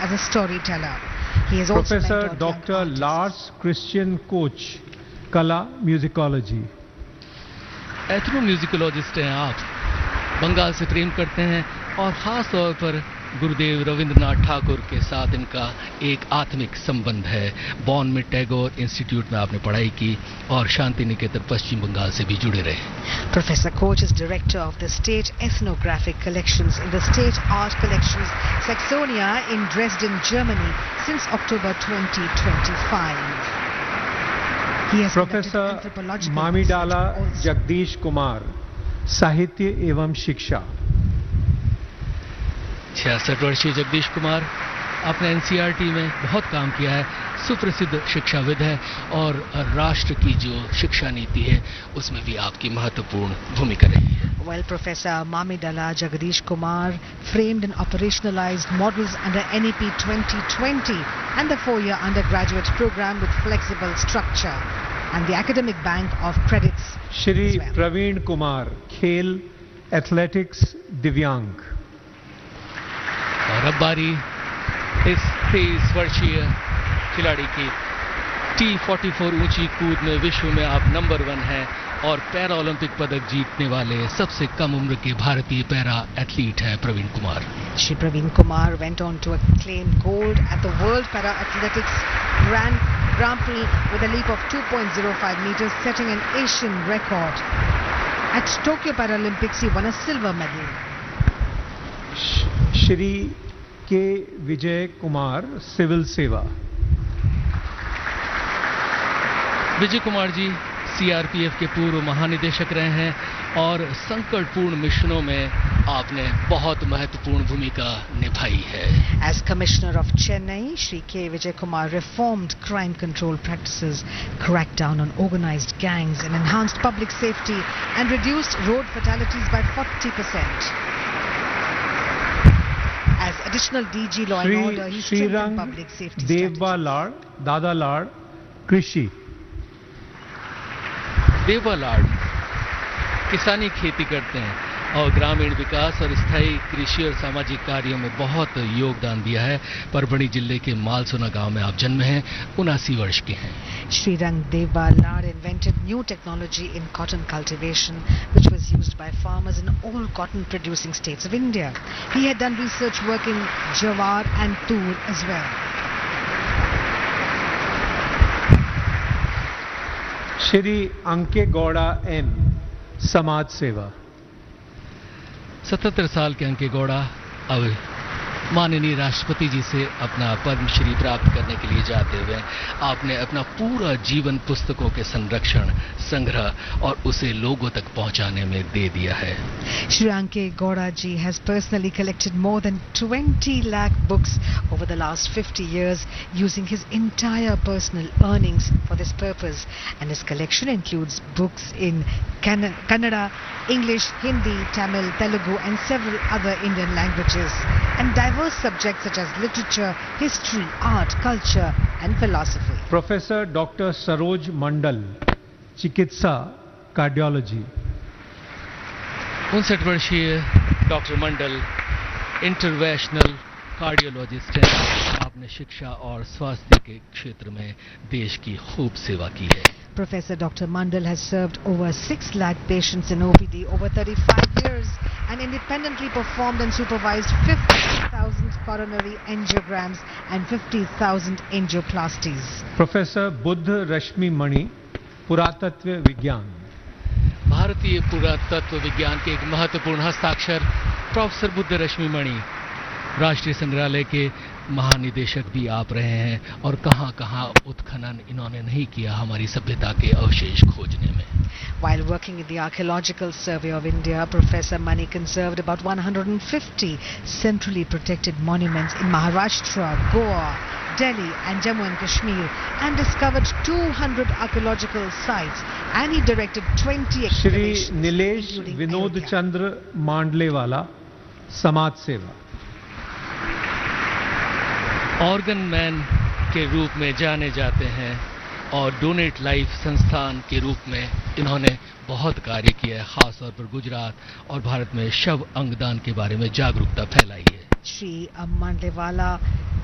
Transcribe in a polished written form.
as a storyteller. He has also Professor mentored Dr. young artists. Lars Christian Koch, Kala Musicology. एथनोम्यूजिकोलॉजिस्ट हैं आप, बंगाल से प्रेम करते हैं और ख़ास तौर पर गुरुदेव रविंद्रनाथ ठाकुर के साथ इनका एक आत्मिक संबंध है। बॉन में टैगोर इंस्टीट्यूट में आपने पढ़ाई की और शांति निकेतन पश्चिम बंगाल से भी जुड़े रहे। Professor Koch is director of the State Ethnographic Collections in the State Art Collections Saxonia in Dresden, Germany since October 2025. He has Professor conducted anthropological Mamidala research also. Jagdish Kumar, साहित्य एवं शिक्षा। 66 वर्षीय जगदीश कुमार, आपने एनसीईआरटी में बहुत काम किया है, सुप्रसिद्ध शिक्षाविद है और राष्ट्र की जो शिक्षा नीति है उसमें भी आपकी महत्वपूर्ण भूमिका रही है। While Professor Mamidala Jagadish Kumar framed and operationalized models under NEP 2020 and the 4-year undergraduate program with flexible structure and the academic bank of credits Shri as well. Praveen Kumar, खेल एथलेटिक्स दिव्यांग। और अब बारी इस 23 वर्षीय खिलाड़ी की T44 ऊंची कूद में विश्व में आप नंबर 1 हैं और पैरा ओलंपिक पदक जीतने वाले सबसे कम उम्र के भारतीय पैरा एथलीट हैं Praveen Kumar. Shri Praveen Kumar went on to claim gold at the World Para Athletics Grand Prix with a leap of 2.05 meters, setting an Asian record. At Tokyo Paralympics, he won a silver medal. Shri के Vijay Kumar, civil सेवा। Vijay Kumar ji CRPF के पूर्व महानिदेशक रहे हैं और संकटपूर्ण मिशनों में आपने बहुत महत्वपूर्ण भूमिका निभाई है। As Commissioner of Chennai, Shri K. Vijay Kumar reformed crime control practices, cracked down on organized gangs and enhanced public safety and reduced road fatalities by 40%. As additional DG Law and Order, he strengthened public safety Deuba लाड़, दादा लाड़, कृषि। देवबा लाड़ किसानी खेती करते हैं और ग्रामीण विकास और स्थायी कृषि और सामाजिक कार्यों में बहुत योगदान दिया है। परभणी जिले के मालसोना गांव में आप जन्मे हैं, 79 वर्ष के हैं। Sri Rang Deva Lad invented new technology in cotton cultivation, which was used by farmers in all cotton producing states of India. He had done research work in Jawar and Tur as well. Shri अंके Gowda M, समाज सेवा। 77 साल के अंके गौड़ा अब माननीय राष्ट्रपति जी से अपना पद्मश्री प्राप्त करने के लिए जाते हुए आपने अपना पूरा जीवन पुस्तकों के संरक्षण, संग्रह और उसे लोगों तक पहुंचाने में दे दिया है। Shri Anke Gowda ji has personally collected more than 20 lakh books over the last 50 years using his entire personal earnings for this purpose, and his collection includes books in Kannada, English, Hindi, Tamil, Telugu and several other Indian languages, and diverse subjects such as literature, history, art, culture and philosophy. Professor doctor Saroj मंडल, चिकित्सा cardiology. 59 वर्षीय doctor मंडल interventional cardiologist हैं। आपने शिक्षा और स्वास्थ्य के क्षेत्र में देश की खूब सेवा की है। Professor Dr. Mandal has served over 6 lakh patients in OPD over 35 years and independently performed and supervised 50,000 coronary angiograms and 50,000 angioplasties. Professor Buddha रश्मि मणि, पुरातत्व विज्ञान। भारतीय पुरातत्व विज्ञान के एक महत्वपूर्ण हस्ताक्षर प्रोफेसर बुद्ध रश्मि मणि, राष्ट्रीय संग्रहालय के महानिदेशक भी आप रहे हैं और कहां-कहां उत्खनन इन्होंने नहीं किया हमारी सभ्यता के अवशेष खोजने में। While working in the Archaeological Survey of India, Professor Mani conserved about 150 centrally protected monuments in Maharashtra, Goa, Delhi and Jammu and Kashmir and discovered 200 archaeological sites, and he directed 20 Shri excavations Nilesh including Vinod Ayodhya. चंद्र मांडलेवाला, समाज सेवा। Organ man के रूप में जाने जाते हैं और donate life संस्थान के रूप में इन्होंने बहुत कार्य किया है, खास तौर पर गुजरात और भारत में शव अंगदान के बारे में जागरूकता फैलाई है। Shri Mandlewala